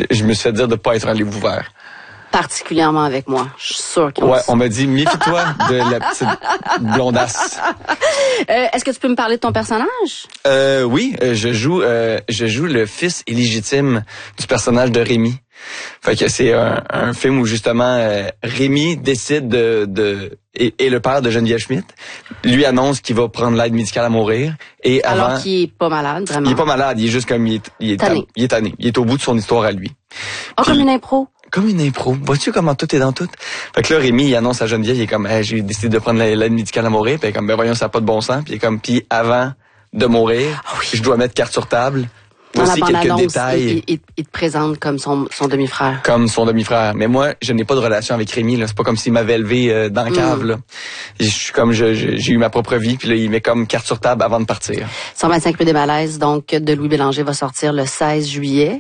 je me suis fait dire de pas être un livre ouvert. Particulièrement avec moi. Je suis sûre qu'on on m'a dit, méfie-toi de la petite blondasse. Est-ce que tu peux me parler de ton personnage? Oui, je joue le fils illégitime du personnage de Rémi. Fait que c'est un film où justement Rémi décide et le père de Geneviève Schmidt lui annonce qu'il va prendre l'aide médicale à mourir et alors qu'il est pas malade, vraiment. Il est pas malade, il est juste comme il est tanné. Il est tanné. Il est au bout de son histoire à lui. Puis, comme une impro. Comme une impro. Vois-tu comment tout est dans tout? Fait que là, Rémi, il annonce à Geneviève, il est comme, j'ai décidé de prendre l'aide médicale à mourir. Puis comme, ben voyons, ça n'a pas de bon sens. Puis il est comme, puis avant de mourir, je dois mettre carte sur table. Dans aussi la quelques bande-annonce, détails. Il te présente comme son demi-frère. Comme son demi-frère. Mais moi, je n'ai pas de relation avec Rémi, là. C'est pas comme s'il m'avait élevé dans la cave, là. Je suis comme, j'ai eu ma propre vie, puis là, il met comme carte sur table avant de partir. 125 rue des Malaises, donc, de Louis Bélanger va sortir le 16 juillet.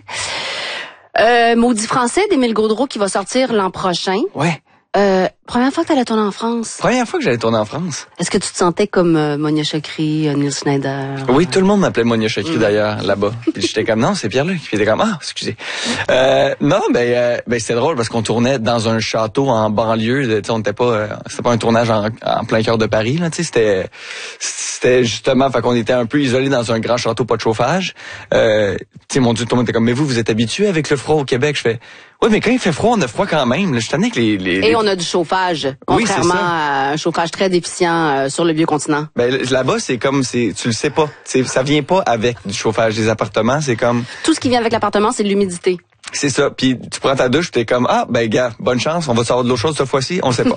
Maudit français d'Émile Gaudreau qui va sortir l'an prochain. Ouais. Première fois que tu allais tourner en France. Première fois que j'allais tourner en France. Est-ce que tu te sentais comme Monia Chokri, Neil Schneider? Oui, tout le monde m'appelait Monia Chokri d'ailleurs, là-bas. Puis j'étais comme, non, c'est Pierre-Luc. Puis il était comme, excusez. Non, c'était drôle parce qu'on tournait dans un château en banlieue. On n'était pas, c'était pas un tournage en plein cœur de Paris, là, tu sais, c'était justement, fait qu'on était un peu isolés dans un grand château, pas de chauffage. Tu sais, mon Dieu, tout le monde était comme, mais vous êtes habitués avec le froid au Québec? Je fais, oui, mais quand il fait froid, on a froid quand même. Là, je tenais que Et on a du chauffage, contrairement à un chauffage très déficient sur le vieux continent. Ben là-bas, c'est comme, tu le sais pas. Ça vient pas avec du chauffage des appartements. C'est comme tout ce qui vient avec l'appartement, c'est de l'humidité. C'est ça. Puis tu prends ta douche, t'es comme gars, bonne chance, on va savoir de l'eau chaude cette fois-ci, on sait pas.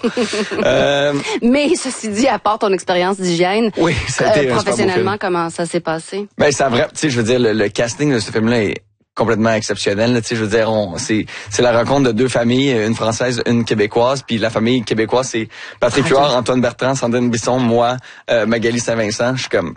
Mais ceci dit, à part ton expérience d'hygiène, oui, ça a été professionnellement, comment ça s'est passé? Ben ça vrai, tu sais, je veux dire le casting de ce film-là est complètement exceptionnel. Tu sais, je veux dire, c'est la rencontre de deux familles, une française, une québécoise. Puis la famille québécoise, c'est Patrick Huard, Antoine Bertrand, Sandrine Bisson, moi, Magali Saint-Vincent. Je suis comme,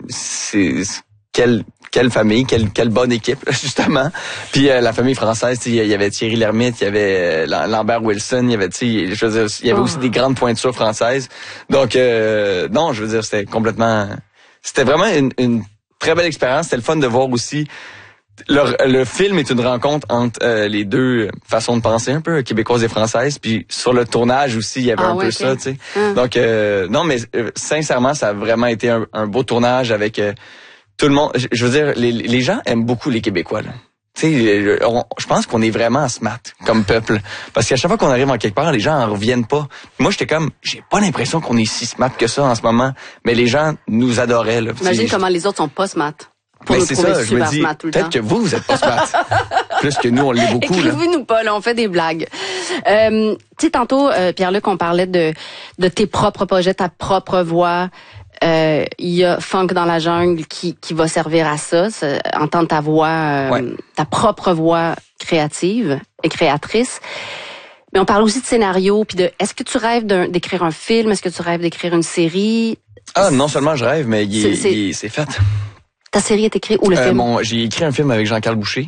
quelle famille, quelle bonne équipe, justement. Puis la famille française, il y avait Thierry Lhermitte, il y avait Lambert Wilson, il y avait, je veux dire, il y avait aussi des grandes pointures françaises. Donc, non, je veux dire, c'était vraiment une très belle expérience. C'était le fun de voir aussi. Le film est une rencontre entre les deux façons de penser, un peu québécoise et française. Puis sur le tournage aussi, il y avait peu ça, tu sais. Donc, non, mais sincèrement, ça a vraiment été un beau tournage avec tout le monde. Je veux dire, les gens aiment beaucoup les Québécois, là. Tu sais, je pense qu'on est vraiment smart comme peuple. Parce qu'à chaque fois qu'on arrive en quelque part, les gens en reviennent pas. Moi, j'étais comme, j'ai pas l'impression qu'on est si smart que ça en ce moment. Mais les gens nous adoraient, là. Imagine comment les autres sont pas smart. Mais c'est ça, je me dis, peut-être que vous êtes pas smart. Plus que nous, on l'est beaucoup. Écrivez-nous pas, là, on fait des blagues. Tu sais, tantôt, Pierre-Luc, on parlait de tes propres projets, ta propre voix. Il y a Funk dans la jungle qui va servir à ça, entendre ta voix, ta propre voix créative et créatrice. Mais on parle aussi de scénario, puis est-ce que tu rêves d'écrire un film? Est-ce que tu rêves d'écrire une série? Non seulement je rêve, mais c'est fait. Ta série est écrite ou le film? J'ai écrit un film avec Jean-Carl Boucher,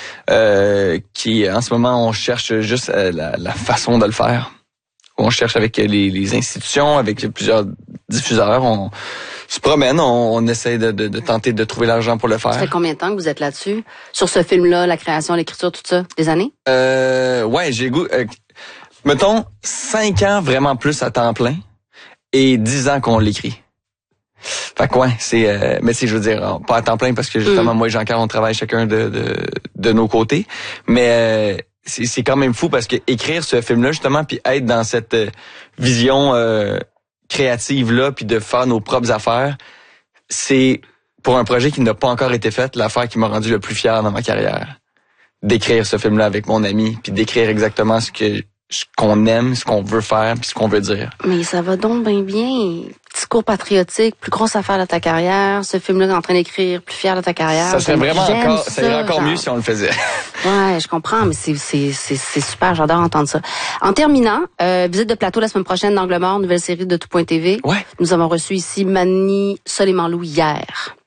qui en ce moment on cherche juste la façon de le faire. On cherche avec les institutions, avec plusieurs diffuseurs, on se promène, on essaie de tenter de trouver l'argent pour le faire. Ça fait combien de temps que vous êtes là-dessus? Sur ce film-là, la création, l'écriture, tout ça? Des années? Ouais, j'ai mettons 5 ans vraiment plus à temps plein et 10 ans qu'on l'écrit. Fait que ouais, mais je veux dire, pas à temps plein parce que justement, moi et Jean-Carl, on travaille chacun de nos côtés. Mais c'est quand même fou parce que écrire ce film-là, justement, puis être dans cette vision créative-là, puis de faire nos propres affaires, c'est, pour un projet qui n'a pas encore été fait, l'affaire qui m'a rendu le plus fier dans ma carrière. D'écrire ce film-là avec mon ami, puis d'écrire exactement ce qu'on aime, ce qu'on veut faire, puis ce qu'on veut dire. Mais ça va donc bien. Discours patriotique, plus grosse affaire de ta carrière. Ce film-là, t'es en train d'écrire, plus fier de ta carrière. Ça serait vraiment ça irait encore mieux si on le faisait. Ouais, je comprends, mais c'est super. J'adore entendre ça. En terminant, visite de plateau la semaine prochaine d'Angle Mort, nouvelle série de Tout.tv. Ouais. Nous avons reçu ici Manny Soleimanlou hier.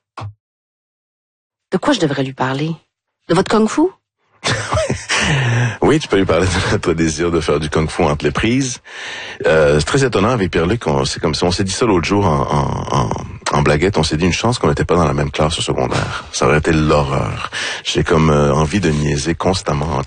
De quoi je devrais lui parler? De votre kung-fu? Oui, tu peux lui parler de notre désir de faire du kung-fu entre les prises. C'est très étonnant avec Pierre-Luc, c'est comme si on s'est dit ça l'autre jour en blaguette, on s'est dit une chance qu'on n'était pas dans la même classe au secondaire. Ça aurait été l'horreur. J'ai comme envie de niaiser constamment